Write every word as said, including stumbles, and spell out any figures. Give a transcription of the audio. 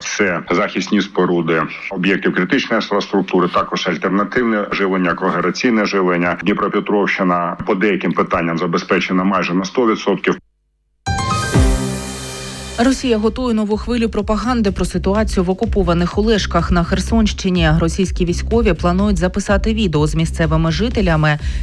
це захисні споруди об'єктів критичної інфраструктури, також альтернативне живлення, когераційне живлення. Дніпропетровщина по деяким питанням забезпечена майже на сто відсотків. Росія готує нову хвилю пропаганди про ситуацію в окупованих Олешках на Херсонщині. Російські військові планують записати відео з місцевими жителями,